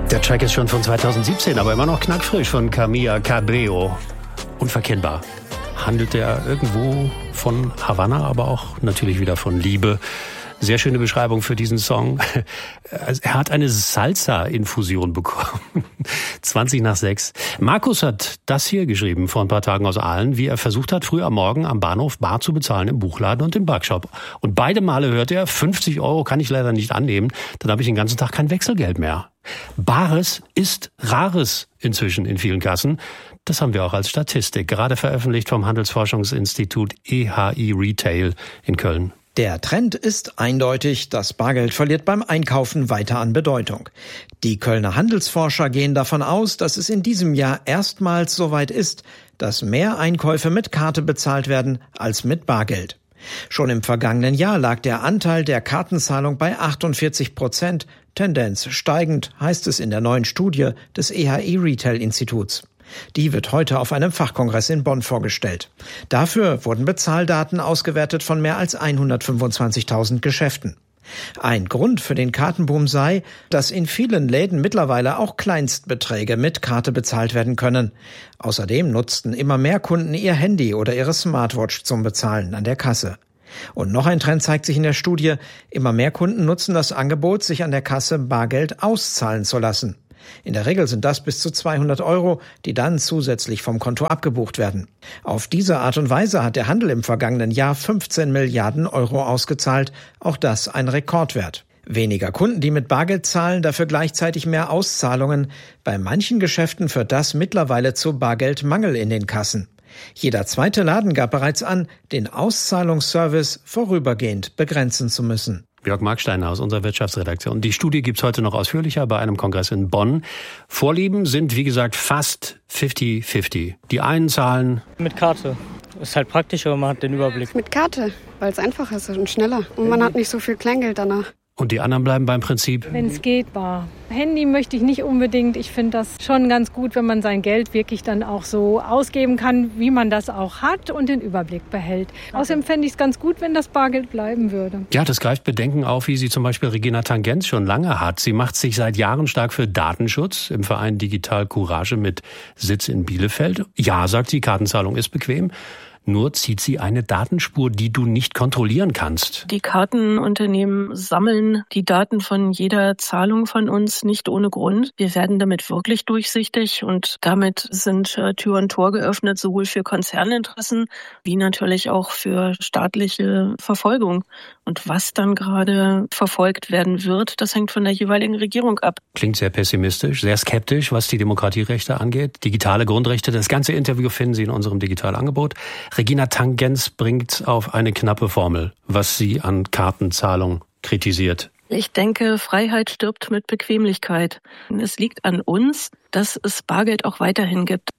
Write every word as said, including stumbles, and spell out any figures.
Der Track ist schon von zweitausendsiebzehn, aber immer noch knackfrisch, von Camila Cabello. Unverkennbar. Handelt er irgendwo von Havanna, aber auch natürlich wieder von Liebe. Sehr schöne Beschreibung für diesen Song. Er hat eine Salsa-Infusion bekommen. zwanzig nach sechs. Markus hat das hier geschrieben vor ein paar Tagen aus Aalen, wie er versucht hat, früh am Morgen am Bahnhof bar zu bezahlen im Buchladen und im Backshop. Und beide Male hört er, fünfzig Euro kann ich leider nicht annehmen, dann habe ich den ganzen Tag kein Wechselgeld mehr. Bares ist Rares inzwischen in vielen Kassen. Das haben wir auch als Statistik, gerade veröffentlicht vom Handelsforschungsinstitut E H I Retail in Köln. Der Trend ist eindeutig, das Bargeld verliert beim Einkaufen weiter an Bedeutung. Die Kölner Handelsforscher gehen davon aus, dass es in diesem Jahr erstmals soweit ist, dass mehr Einkäufe mit Karte bezahlt werden als mit Bargeld. Schon im vergangenen Jahr lag der Anteil der Kartenzahlung bei achtundvierzig Prozent, Tendenz steigend, heißt es in der neuen Studie des E H I Retail Instituts. Die wird heute auf einem Fachkongress in Bonn vorgestellt. Dafür wurden Bezahldaten ausgewertet von mehr als hundertfünfundzwanzigtausend Geschäften. Ein Grund für den Kartenboom sei, dass in vielen Läden mittlerweile auch Kleinstbeträge mit Karte bezahlt werden können. Außerdem nutzten immer mehr Kunden ihr Handy oder ihre Smartwatch zum Bezahlen an der Kasse. Und noch ein Trend zeigt sich in der Studie. Immer mehr Kunden nutzen das Angebot, sich an der Kasse Bargeld auszahlen zu lassen. In der Regel sind das bis zu zweihundert Euro, die dann zusätzlich vom Konto abgebucht werden. Auf diese Art und Weise hat der Handel im vergangenen Jahr fünfzehn Milliarden Euro ausgezahlt, auch das ein Rekordwert. Weniger Kunden, die mit Bargeld zahlen, dafür gleichzeitig mehr Auszahlungen. Bei manchen Geschäften führt das mittlerweile zu Bargeldmangel in den Kassen. Jeder zweite Laden gab bereits an, den Auszahlungsservice vorübergehend begrenzen zu müssen. Jörg Marksteiner aus unserer Wirtschaftsredaktion. Die Studie gibt's heute noch ausführlicher bei einem Kongress in Bonn. Vorlieben sind, wie gesagt, fast fifty fifty. Die einen zahlen mit Karte. Ist halt praktischer und man hat den Überblick. Mit Karte, weil es einfacher ist und schneller. Und man hat nicht so viel Kleingeld danach. Und die anderen bleiben beim Prinzip? Wenn es geht, bar. Handy möchte ich nicht unbedingt. Ich finde das schon ganz gut, wenn man sein Geld wirklich dann auch so ausgeben kann, wie man das auch hat und den Überblick behält. Außerdem fände ich es ganz gut, wenn das Bargeld bleiben würde. Ja, das greift Bedenken auf, wie sie zum Beispiel Regina Tangenz schon lange hat. Sie macht sich seit Jahren stark für Datenschutz im Verein Digital Courage mit Sitz in Bielefeld. Ja, sagt sie, Kartenzahlung ist bequem. Nur zieht sie eine Datenspur, die du nicht kontrollieren kannst. Die Kartenunternehmen sammeln die Daten von jeder Zahlung von uns nicht ohne Grund. Wir werden damit wirklich durchsichtig und damit sind äh, Tür und Tor geöffnet, sowohl für Konzerninteressen wie natürlich auch für staatliche Verfolgung. Und was dann gerade verfolgt werden wird, das hängt von der jeweiligen Regierung ab. Klingt sehr pessimistisch, sehr skeptisch, was die Demokratierechte angeht. Digitale Grundrechte, das ganze Interview finden Sie in unserem Digitalangebot. Regina Tangenz bringt auf eine knappe Formel, was sie an Kartenzahlung kritisiert. Ich denke, Freiheit stirbt mit Bequemlichkeit. Es liegt an uns, dass es Bargeld auch weiterhin gibt.